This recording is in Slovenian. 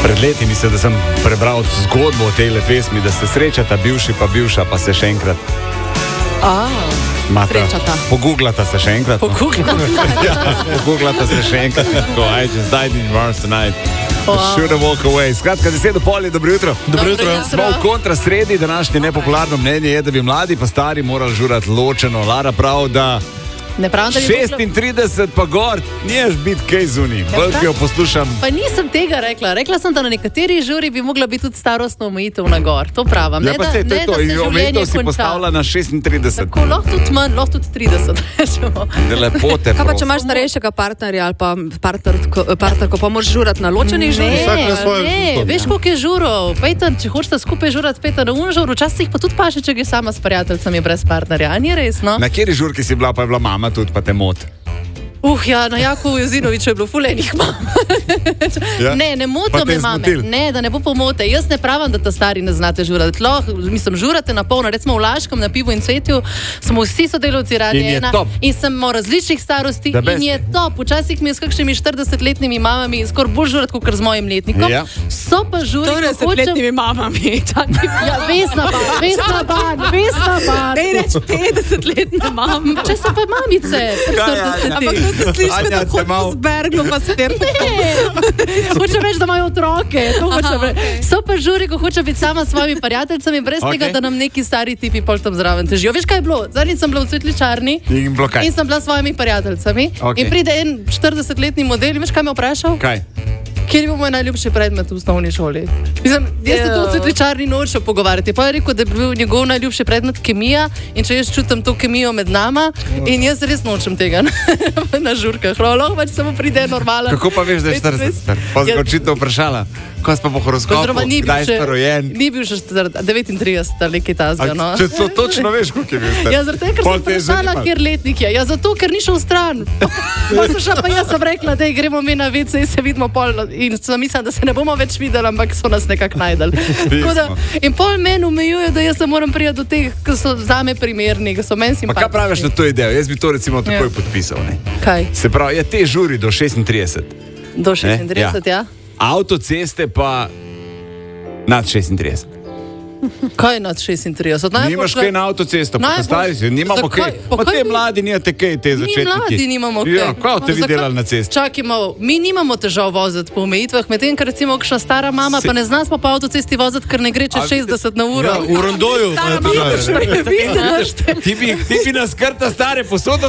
Pred leti mislim, da sem prebral zgodbo o tej pesmi, da se srečata bivši pa bivša, pa se še enkrat. Srečata. Pogooglata se še enkrat. Pogooglata se še enkrat. Go, I just died in Mars tonight. Should have walk away. Skratka, 10:30, dobro jutro. Dobro jutro. Smo v kontrasredi, današnje nepopularno mnenje je, da bi mladi pa stari morali žurati ločeno. Lara prav, da... Ne pravim, da bi 36 pa gor, niješ biti kaj zunaj. Bolj jo poslušam. Pa nisem tega rekla. Rekla sem, da na nekateri žuri bi mogla biti tudi starostno omejitev na gor. To pravim. Ja, pa se to je to. In omejitev si postavila na 36. Tako, lahko tudi manj, lahko tudi 30. Lepote. Kaj pa, če imaš starejšega partnerja ali pa partnerko, pa moraš žurati na ločenih žurih? Ne, veš, koliko je žurov. Pejte, če hočete skupaj žurati, pejte na un žur, včasih pa tudi paše, če gre sama s prijateljicami brez partnerja. A ni res, no? Na kateri žurki si bila, pa je bila mama tudi, pa te mot? Ja, na Jakovu Jezinoviču je bilo fulenih mam. Ja? Ne motijo me mame. Ne, da ne bo pomote. Jaz ne pravim, da ta stari ne znate žurati. Mislim, žurate na polno. Recimo v Laškem, na Pivu in Cvetju smo vsi sodelavci Radia 1 in sem različnih starosti in je top. Včasih mi je s kakšnimi 40-letnimi mamami skoraj bolj žurati, kot z mojim letnikom. Ja. So pa žuri, ko hočem... 40-letnimi mamami. Ja, Vesna ban. Ne reč 50-letne mame. Če so pa mamice. Se sliši, da hočeš z Bergom pa spirti. Hoče več, da imajo otroke. So pa žuri, ko hoče biti sama s svojimi prijateljicami, brez tega, da nam neki stari tipi pol tam zraven težijo. Veš, kaj je bilo? Zadnjič sem bila v Cvetličarni in sem bila s svojimi prijateljicami. In pride en 40-letni model in veš, kaj me vprašal? Kaj? Kjer je bil moj najljubši predmet v osnovni šoli? Mislim, jaz se tu v Cvetličarni nočem pogovarjati. Pa je rekel, da je bil njegov najljubši predmet kemija in če jaz čutim to kemijo med nama in jaz res nočem tega na žurkah. Lahko pač samo pride normalen. Kako pa veš, da je 40? Pa si ga očitno vprašala. Ko si pa po horoskopu, kdaj si rojen? Ni bil še 39 ali nekaj tazga, no. Če so točno veš, koliko je bil star. Ja, zato ker sem vprašala, kjer letnik je. Ja, zato, ker ni šel stran. Pa jaz sem rekla, da gremo mi na WC in se vidimo pol. In sem mislila, da se ne bomo več videli, ampak so nas nekako najdeli. In pol meni omejuje, da jaz se moram prijeti do teh, ki so zame primerni, ki so meni simpatični. Pa kaj praviš na to idejo? Jaz bi to recimo takoj podpisal. Kaj? Se pravi, te žuri do 36. Do 36, ja. Avtoceste pa nad 36. Kaj nad 36? Nimaš kaj na avtocesto, pa stari si, nimamo kaj. Pa te mladi nijate kaj, te začetniki. Mi mladi nimamo kaj. Ja, kaj te vi delali na cesti? Čakaj malo, mi nimamo težav voziti po omejitvah, medtem, ker recimo kakšna stara mama pa ne zna pa po avtocesti voziti, ker ne gre čez 60 na uro. Ja, v Rondoju. Ti bi nas kar ta stare posodo